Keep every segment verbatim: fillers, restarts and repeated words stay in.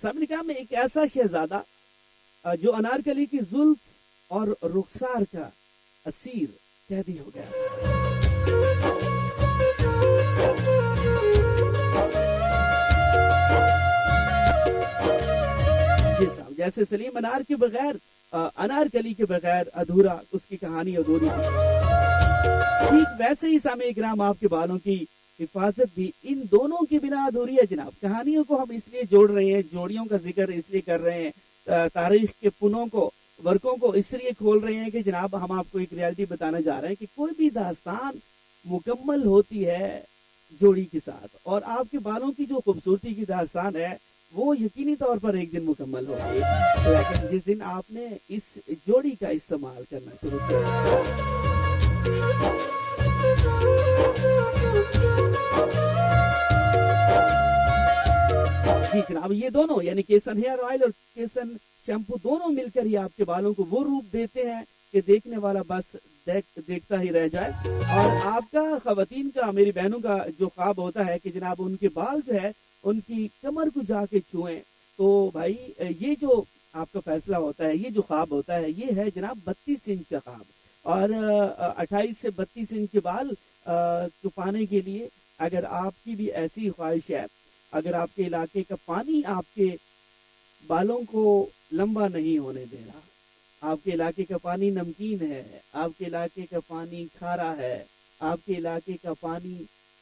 सामने कहा मैं एक ऐसा शहजादा जो अनारकली की जुल्फ और रुखसार का असीर कैदी हो गया। जैसे सलीम अनार के बगैर अनारकली के बगैर अधूरा, उसकी कहानी अधूरी। ठीक वैसे ही सामने इकराम आपके बालों की हिफाजत भी इन दोनों के बिना अधूरी है जनाब। कहानियों को हम इसलिए जोड़ रहे हैं, जोड़ियों का जिक्र इसलिए कर रहे हैं, तारीख के पुनों को, वर्कों को इसलिए खोल रहे हैं कि जनाब हम आपको एक रियलिटी बताना जा रहे हैं कि कोई भी दास्तान मुकम्मल होती है जोड़ी के साथ, और आपके बालों की जो खूबसूरती की दास्तान है वो यकीनी तौर पर एक दिन मुकम्मल होगी, लेकिन जिस दिन आपने इस जोड़ी का इस्तेमाल करना शुरू किया। जी जनाब, ये दोनों यानी केसन हेयर ऑयल और केसन शैम्पू दोनों मिलकर ही आपके बालों को वो रूप देते हैं कि देखने वाला बस देख देखता ही रह जाए। और आपका, खवातीन का, मेरी बहनों का जो ख्वाब होता है कि जनाब उनके बाल जो है उनकी कमर को जाके छुएं, तो भाई ये जो आपका फैसला होता है, ये जो ख्वाब होता है, ये है जनाब बत्तीस इंच का ख्वाब। और अट्ठाईस से बत्तीस इंच के बाल को पाने के लिए अगर आपकी भी ऐसी ख्वाहिश है, अगर आपके इलाके का पानी आपके बालों को लंबा नहीं होने दे रहा, आपके इलाके का पानी नमकीन है, आपके इलाके का पानी खारा है, आपके इलाके का पानी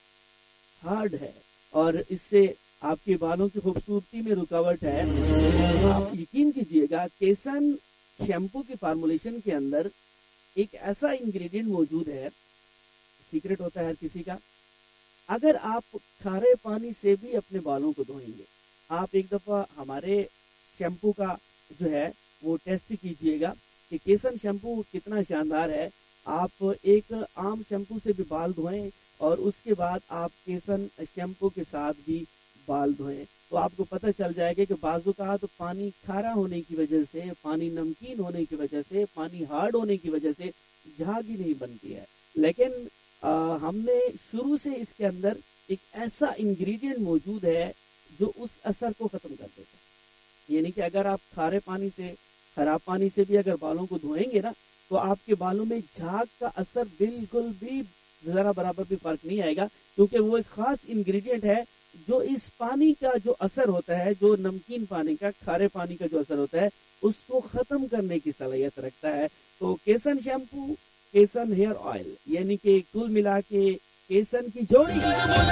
हार्ड है और इससे आपके बालों की खूबसूरती में रुकावट है, आप यकीन कीजिएगा केसन शैम्पू की फार्मूलेशन के अंदर एक ऐसा इंग्रेडिएंट मौजूद है, सीक्रेट होता है हर किसी का। अगर आप खारे पानी से भी अपने बालों को धोएंगे, आप एक दफा हमारे शैम्पू का जो है वो टेस्ट कीजिएगा कि केसन शैम्पू कितना शानदार है। आप एक आम शैम्पू से भी बाल धोएं और उसके बाद आप केसन शैम्पू के साथ भी बाल धोएं, तो आपको पता चल जाएगा कि बाजू का तो पानी खारा होने की वजह से, पानी नमकीन होने की वजह से, पानी हार्ड होने की वजह से झाग ही नहीं बनती है। लेकिन आ, हमने शुरू से इसके अंदर एक ऐसा इंग्रेडिएंट मौजूद है जो उस असर को खत्म कर देता है। यानी कि अगर आप खारे पानी से, खराब पानी से भी अगर बालों को धोएंगे ना, तो आपके बालों में झाग का असर बिल्कुल भी जरा बराबर भी फर्क नहीं आएगा, क्योंकि वो एक खास इंग्रेडिएंट है जो इस पानी का जो असर होता है, जो नमकीन पानी का, खारे पानी का जो असर होता है, उसको खत्म करने की सलाहियत रखता है। तो केसन शैम्पू, केसन हेयर ऑयल, यानी कि कुल मिला के केसन की जोड़ी